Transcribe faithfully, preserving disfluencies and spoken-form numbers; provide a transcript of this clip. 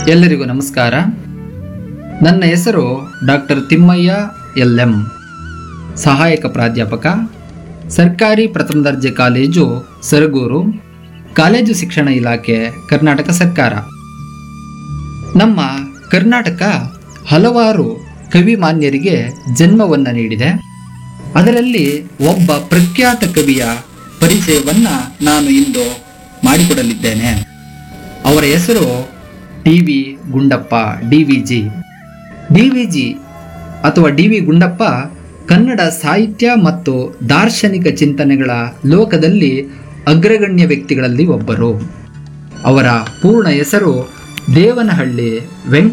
ಎಲ್ಲರಿಗೂ ನಮಸ್ಕಾರ. ನನ್ನ ಹೆಸರು ಡಾಕ್ಟರ್ ತಿಮ್ಮಯ್ಯ ಎಲ್ ಎಂ, ಸಹಾಯಕ ಪ್ರಾಧ್ಯಾಪಕ, ಸರ್ಕಾರಿ ಪ್ರಥಮ ದರ್ಜೆ ಕಾಲೇಜು ಸರಗೂರು, ಕಾಲೇಜು ಶಿಕ್ಷಣ ಇಲಾಖೆ, ಕರ್ನಾಟಕ ಸರ್ಕಾರ. ನಮ್ಮ ಕರ್ನಾಟಕ ಹಲವಾರು ಕವಿಮಾನ್ಯರಿಗೆ ಜನ್ಮವನ್ನು ನೀಡಿದೆ. ಅದರಲ್ಲಿ ಒಬ್ಬ ಪ್ರಖ್ಯಾತ ಕವಿಯ ಪರಿಚಯವನ್ನ ನಾನು ಇಂದು ಮಾಡಿಕೊಡಲಿದ್ದೇನೆ. ಅವರ ಹೆಸರು D V Gundappa, D V G. D V G ಅಥವಾ ಡಿ ವಿ ಗುಂಡಪ್ಪ ಕನ್ನಡ ಸಾಹಿತ್ಯ ಮತ್ತು ದಾರ್ಶನಿಕ ಚಿಂತನೆಗಳ ಲೋಕದಲ್ಲಿ ಅಗ್ರಗಣ್ಯ ವ್ಯಕ್ತಿಗಳಲ್ಲಿ ಒಬ್ಬರು. ಅವರ ಪೂರ್ಣ ಹೆಸರು ದೇವನಹಳ್ಳಿ ವೆಂಕಟ